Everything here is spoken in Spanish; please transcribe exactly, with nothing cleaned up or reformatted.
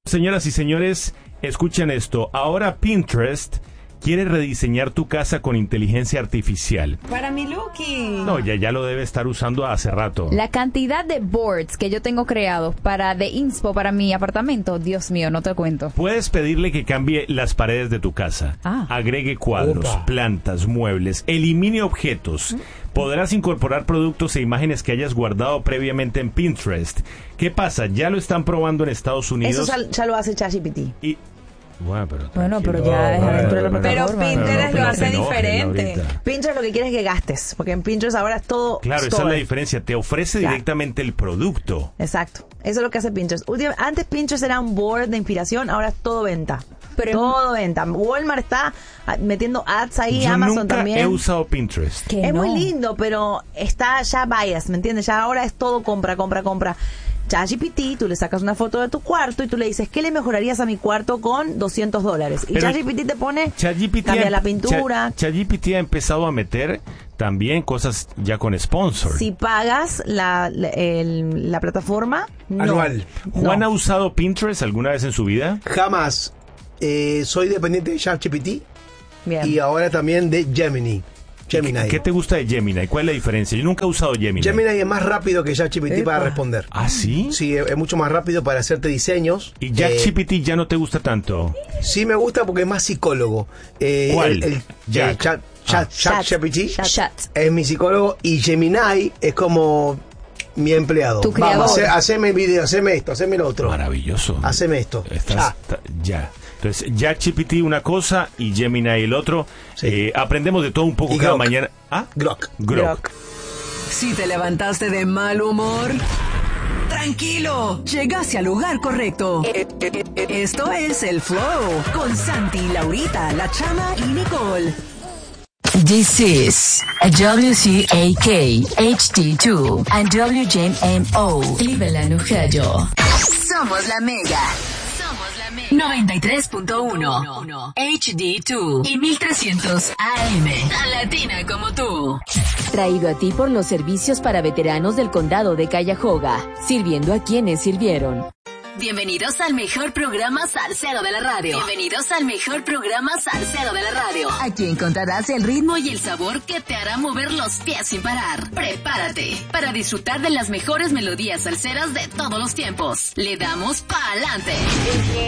Señoras y señores, escuchen esto. Ahora Pinterest quiere rediseñar tu casa con inteligencia artificial. Para mi Lucky. No, ya, ya lo debe estar usando hace rato. La cantidad de boards que yo tengo creados para de inspo para mi apartamento, Dios mío, no te cuento. Puedes pedirle que cambie las paredes de tu casa. Ah. Agregue cuadros, Opa. plantas, muebles, elimine objetos. ¿Mm? Podrás incorporar productos e imágenes que hayas guardado previamente en Pinterest. ¿Qué pasa? Ya lo están probando en Estados Unidos. Eso ya, ya lo hace ChatGPT. Y Bueno, pero, bueno, pero tranquilo. ya es No, adentro de la no, no, plataforma. Pero Pinterest no, lo no hace te enojes, diferente. Laurita. Pinterest lo que quiere es que gastes, porque en Pinterest ahora es todo Claro, store. esa es la diferencia. Te ofrece Claro. directamente el producto. Exacto. Eso es lo que hace Pinterest. Últim- Antes Pinterest era un board de inspiración, ahora es todo venta. Pero es- todo venta. Walmart está ah, metiendo ads ahí, Yo Amazon nunca también. he usado Pinterest. Que Es no. muy lindo, pero está ya bias, ¿me entiendes? Ya ahora es todo compra, compra, compra. ChatGPT, tú le sacas una foto de tu cuarto y tú le dices, ¿qué le mejorarías a mi cuarto con doscientos dólares? Y Pero ChatGPT te pone, ChatGPT cambia ha- la pintura. Cha- ChatGPT ha empezado a meter también cosas ya con sponsor. Si pagas la, la, el- la plataforma, no. Anual. ¿Juan No. ha usado Pinterest alguna vez en su vida? Jamás. Eh, soy dependiente de ChatGPT Bien. y ahora también de Gemini. Gemini. ¿Qué te gusta de Gemini? ¿Cuál es la diferencia? Yo nunca he usado Gemini. Gemini es más rápido que ChatGPT Epa. para responder. ¿Ah, sí? Sí, es es mucho más rápido para hacerte diseños. ¿Y Eh, ChatGPT ya no te gusta tanto? sí me gusta porque es más psicólogo. Eh, ¿Cuál? El, el- Jack. eh, Chat, Chat, Chat. ChatGPT Chat. Chat. es mi psicólogo y Gemini es como mi empleado. Tu Vamos, creador. hace- haceme el video, haceme esto, haceme lo otro. Maravilloso. Haceme esto. Estás, Ya. ta- ya. Entonces, ChatGPT una cosa y Gemini el otro. Sí. Eh, aprendemos de todo un poco Y cada Grok. mañana. ¿Ah? Grok. Grok. Grok. Si te levantaste de mal humor, tranquilo, llegaste al lugar correcto. Esto es El Flow con Santi, Laurita, La Chama y Nicole. This is a W C A K H D two and W J M O Cleveland, Ohio. Somos la Mega. Somos la Mega. noventa y tres punto uno H D dos y mil trescientos A M. Tan latina como tú. Traído a ti por los servicios para veteranos del condado de Cuyahoga, sirviendo a quienes sirvieron. Bienvenidos al mejor programa salsero de la radio. Bienvenidos al mejor programa salsero de la radio. Aquí encontrarás el ritmo y el sabor que te hará mover los pies sin parar. Prepárate para disfrutar de las mejores melodías salseras de todos los tiempos. Le damos pa'lante.